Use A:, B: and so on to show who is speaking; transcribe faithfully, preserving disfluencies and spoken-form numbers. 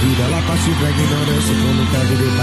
A: vida ela parte pra ignorância. Como nunca virei